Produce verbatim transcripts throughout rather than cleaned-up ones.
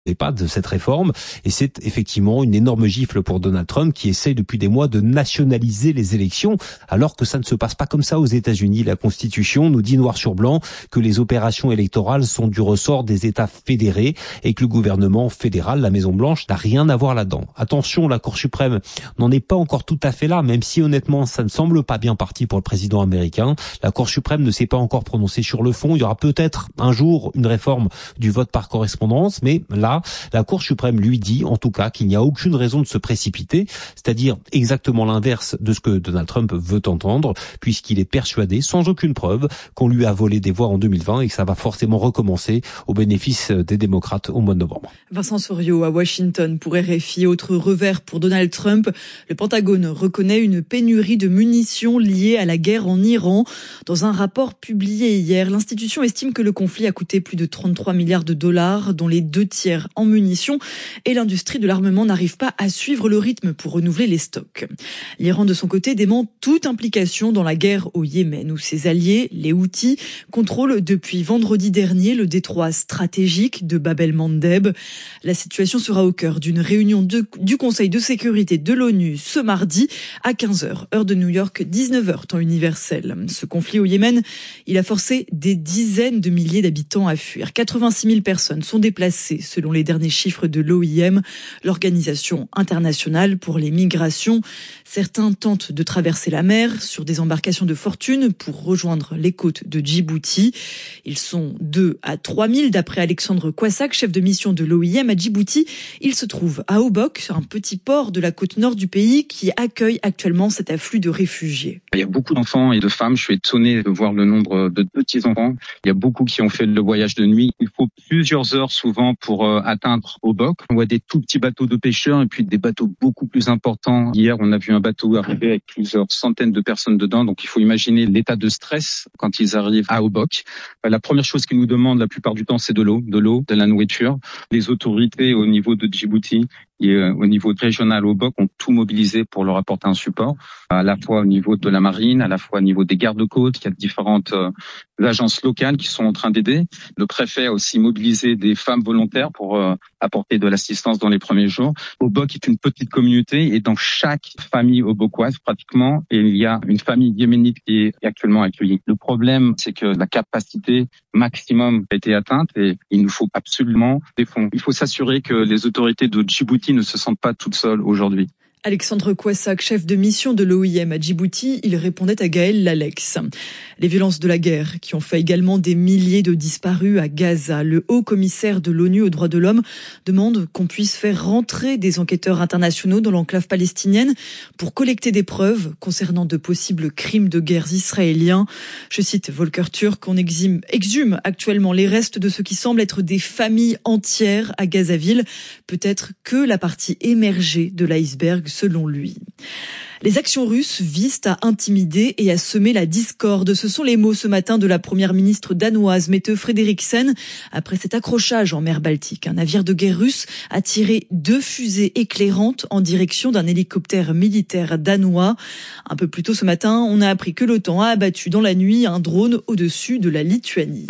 pas de cette réforme, et c'est effectivement une énorme gifle pour Donald Trump qui essaye depuis des mois de nationaliser les élections, alors que ça ne se passe pas comme ça aux États-Unis. La Constitution nous dit noir sur blanc que les opérations électorales sont du ressort des États fédérés et que le gouvernement fédéral, la Maison-Blanche, n'a rien à voir là-dedans. Attention, la Cour suprême n'en est pas encore tout à fait là, même si honnêtement ça ne semble pas bien parti pour le président américain. La Cour suprême ne s'est pas encore prononcée sur le fond. Il y aura peut-être un jour une réforme du vote par correspondance, mais là, la Cour suprême lui dit en tout cas qu'il n'y a aucune raison de se précipiter, c'est-à-dire exactement l'inverse de ce que Donald Trump veut entendre, puisqu'il est persuadé, sans aucune preuve, qu'on lui a volé des voix en deux mille vingt et que ça va forcément recommencer au bénéfice des démocrates au mois de novembre. Vincent Soriot à Washington pour R F I. Autre revers pour Donald Trump, le Pentagone reconnaît une pénurie de munitions liée à la guerre en Iran. Dans un rapport publié hier, l'institution estime que le conflit a coûté plus de trente-trois milliards de dollars, dont les deux tiers en munitions, et l'industrie de l'armement n'arrive pas à suivre le rythme pour renouveler les stocks. L'Iran, de son côté, dément toute implication dans la guerre au Yémen, où ses alliés, les Houthis, contrôlent depuis vendredi dernier le détroit stratégique de Bab el-Mandeb. La situation sera au cœur d'une réunion de, du Conseil de sécurité de l'ONU ce mardi à quinze heures, heure de New York, dix-neuf heures, temps universel. Ce conflit au Yémen, il a forcé des dizaines de milliers d'habitants à fuir. quatre-vingt-six mille personnes sont déplacées, selon les derniers chiffres de l'O I M, l'Organisation internationale pour les migrations. Certains tentent de traverser la mer sur des embarcations de fortune pour rejoindre les côtes de Djibouti. Ils sont deux à trois mille d'après Alexandre Kouassak, chef de mission de l'O I M à Djibouti. Il se trouve à Obok, un petit port de la côte nord du pays qui accueille actuellement cet afflux de réfugiés. Il y a beaucoup d'enfants et de femmes. Je suis étonné de voir le nombre de petits-enfants. Il y a beaucoup qui ont fait le voyage de nuit. Il faut plusieurs heures souvent pour euh, atteindre Obok. On voit des tout petits bateaux de pêcheurs et puis des bateaux beaucoup plus importants. Hier, on a vu un bateau arriver avec plusieurs centaines de personnes dedans. Donc, il faut imaginer l'état de stress quand ils arrivent à Obok. La première chose qu'ils nous demandent la plupart du temps, c'est de l'eau, de l'eau, de la nourriture. Les autorités au niveau de Djibouti et au niveau régional Obok ont tout mobilisé pour leur apporter un support, à la fois au niveau de la marine, à la fois au niveau des gardes-côtes. Il y a différentes euh, agences locales qui sont en train d'aider. Le préfet a aussi mobilisé des femmes volontaires pour euh, apporter de l'assistance dans les premiers jours. Obok est une petite communauté et dans chaque famille obokoise, pratiquement, il y a une famille yéménite qui est actuellement accueillie. Le problème, c'est que la capacité maximum a été atteinte et il nous faut absolument des fonds. Il faut s'assurer que les autorités de Djibouti ne se sentent pas toutes seules aujourd'hui. Alexandre Kouassak, chef de mission de l'O I M à Djibouti, il répondait à Gaël Lalex. Les violences de la guerre qui ont fait également des milliers de disparus à Gaza. Le haut commissaire de l'ONU aux droits de l'homme demande qu'on puisse faire rentrer des enquêteurs internationaux dans l'enclave palestinienne pour collecter des preuves concernant de possibles crimes de guerre israéliens. Je cite Volker Turk, on exhume, exhume actuellement les restes de ce qui semble être des familles entières à Gazaville. Peut-être que la partie émergée de l'iceberg, selon lui. Les actions russes visent à intimider et à semer la discorde. Ce sont les mots ce matin de la première ministre danoise, Mette Frederiksen, après cet accrochage en mer Baltique. Un navire de guerre russe a tiré deux fusées éclairantes en direction d'un hélicoptère militaire danois. Un peu plus tôt ce matin, on a appris que l'OTAN a abattu dans la nuit un drone au-dessus de la Lituanie.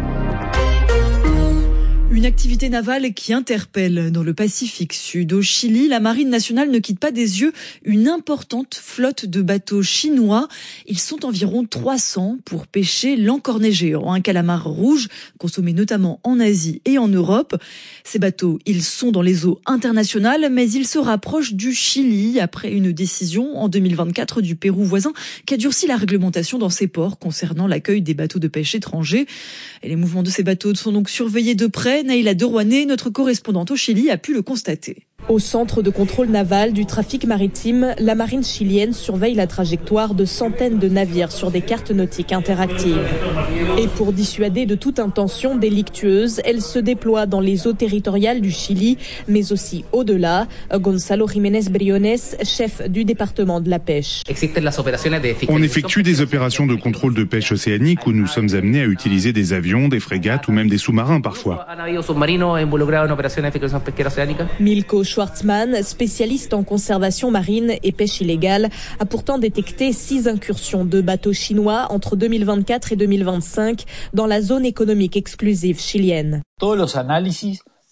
Une activité navale qui interpelle dans le Pacifique Sud. Au Chili, la marine nationale ne quitte pas des yeux une importante flotte de bateaux chinois. Ils sont environ trois cents pour pêcher l'encornet géant, un calamar rouge consommé notamment en Asie et en Europe. Ces bateaux, ils sont dans les eaux internationales, mais ils se rapprochent du Chili après une décision en deux mille vingt-quatre du Pérou voisin qui a durci la réglementation dans ces ports concernant l'accueil des bateaux de pêche étrangers. Et les mouvements de ces bateaux sont donc surveillés de près. Naïla Derouané, notre correspondante au Chili, a pu le constater. Au centre de contrôle naval du trafic maritime, la marine chilienne surveille la trajectoire de centaines de navires sur des cartes nautiques interactives. Et pour dissuader de toute intention délictueuse, elle se déploie dans les eaux territoriales du Chili, mais aussi au-delà. Gonzalo Jiménez Briones, chef du département de la pêche. On effectue des opérations de contrôle de pêche océanique où nous sommes amenés à utiliser des avions, des frégates ou même des sous-marins parfois. Milko Schwartzman, spécialiste en conservation marine et pêche illégale, a pourtant détecté six incursions de bateaux chinois entre deux mille vingt-quatre et deux mille vingt-cinq dans la zone économique exclusive chilienne.